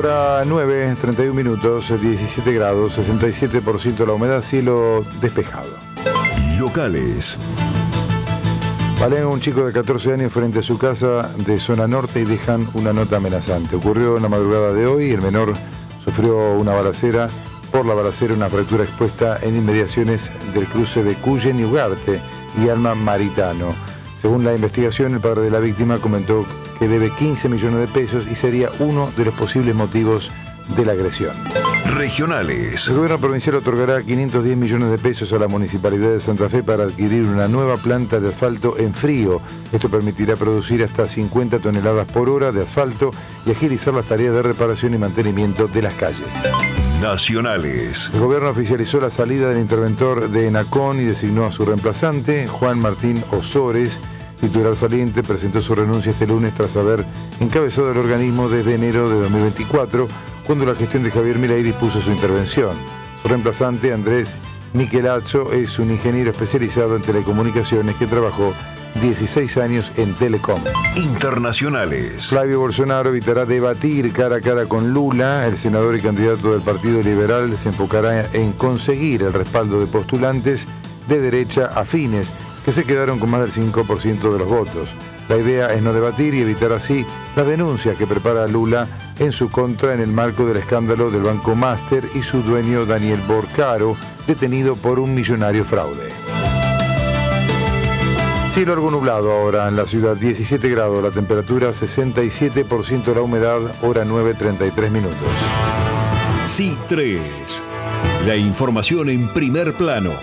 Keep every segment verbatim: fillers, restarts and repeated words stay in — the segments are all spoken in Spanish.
Hora nueve, treinta y un minutos, diecisiete grados, sesenta y siete por ciento la humedad, cielo despejado. Locales. Balean a un chico de catorce años frente a su casa de zona norte y dejan una nota amenazante. Ocurrió en la madrugada de hoy, el menor sufrió una balacera, por la balacera una fractura expuesta en inmediaciones del cruce de Cuyen y Ugarte y Alma Maritano. Según la investigación, el padre de la víctima comentó que debe quince millones de pesos y sería uno de los posibles motivos de la agresión. Regionales. El gobierno provincial otorgará quinientos diez millones de pesos a la Municipalidad de Santa Fe para adquirir una nueva planta de asfalto en frío. Esto permitirá producir hasta cincuenta toneladas por hora de asfalto y agilizar las tareas de reparación y mantenimiento de las calles. Nacionales. El gobierno oficializó la salida del interventor de ENACON y designó a su reemplazante, Juan Martín Osores. Titular saliente presentó su renuncia este lunes tras haber encabezado el organismo desde enero de dos mil veinticuatro, cuando la gestión de Javier Milei dispuso su intervención. Su reemplazante, Andrés Michelazzo, es un ingeniero especializado en telecomunicaciones que trabajó dieciséis años en Telecom. Internacionales. Flavio Bolsonaro evitará debatir cara a cara con Lula. El senador y candidato del Partido Liberal se enfocará en conseguir el respaldo de postulantes de derecha afines que se quedaron con más del cinco por ciento de los votos. La idea es no debatir y evitar así las denuncias que prepara Lula en su contra en el marco del escándalo del Banco Master y su dueño Daniel Borcaro, detenido por un millonario fraude. Cielo algo nublado ahora en la ciudad, diecisiete grados, la temperatura sesenta y siete por ciento la humedad, hora nueve, treinta y tres minutos. C tres. La información en primer plano.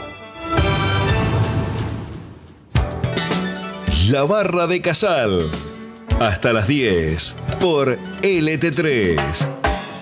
La Barra de Casal. Hasta las diez por L T tres.